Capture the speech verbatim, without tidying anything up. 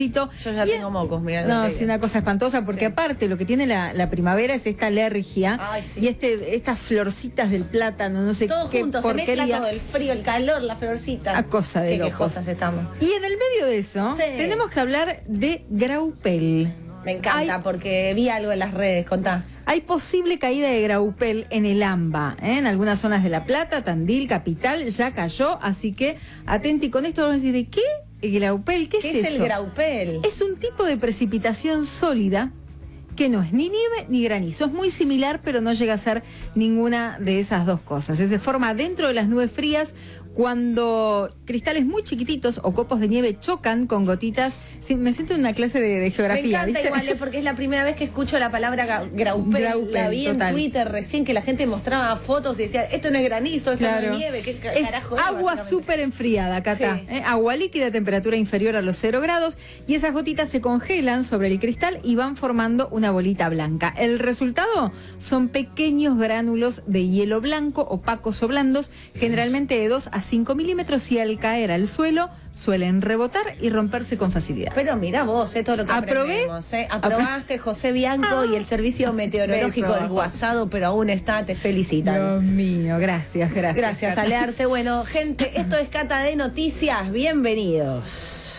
Yo ya y tengo es, mocos, mira. No, es una cosa espantosa, porque sí. aparte lo que tiene la, la primavera es esta alergia. Ay, sí. Y este estas florcitas del plátano, no sé todo qué junto, porquería. Se mezcla todo, el frío, el calor, la florcita. A cosa de qué locos. quejosas estamos. Y en el medio de eso, sí. tenemos que hablar de graupel. Me encanta, hay, porque vi algo en las redes, contá. Hay posible caída de graupel en el AMBA, ¿eh? En algunas zonas de La Plata, Tandil, Capital, ya cayó, así que atenti con esto, vamos a decir, ¿de qué? ¿El graupel? ¿Qué, ¿Qué es, es eso? el graupel? Es un tipo de precipitación sólida que no es ni nieve ni granizo. Es muy similar, pero no llega a ser ninguna de esas dos cosas. Se forma dentro de las nubes frías cuando cristales muy chiquititos o copos de nieve chocan con gotitas. Sí, me siento en una clase de, de geografía. Me encanta, ¿viste? igual, porque es la primera vez que escucho la palabra graupel. graupel la vi total. En Twitter recién, que la gente mostraba fotos y decía, esto no es granizo, esto claro. no es nieve. ¿Qué es carajo es? Agua súper enfriada, Cata. Sí. ¿eh? Agua líquida a temperatura inferior a los cero grados, y esas gotitas se congelan sobre el cristal y van formando una bolita blanca. El resultado son pequeños gránulos de hielo blanco, opacos o blandos, generalmente de dos a cinco milímetros, y al caer al suelo suelen rebotar y romperse con facilidad. Pero mira vos, eh, todo lo que ¿Aprobé? aprendemos. Eh. Aprobaste, José Bianco, ah, y el servicio meteorológico beso. desguazado, pero aún está, te felicitan. Dios mío, gracias, gracias. Gracias, Ale Arce. Bueno, gente, esto es Cata de Noticias. Bienvenidos.